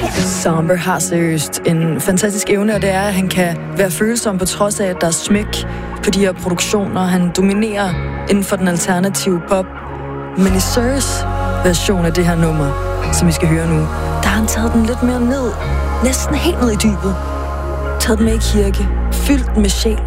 Somber har seriøst en fantastisk evne, og det er, at han kan være følsom på trods af, at der er smæk på de her produktioner. Han dominerer inden for den alternative pop. Men i Sirs version af det her nummer, som vi skal høre nu, der har han taget den lidt mere ned. Næsten helt ned i dybet. Taget den med i kirke. Fyldt den med sjæl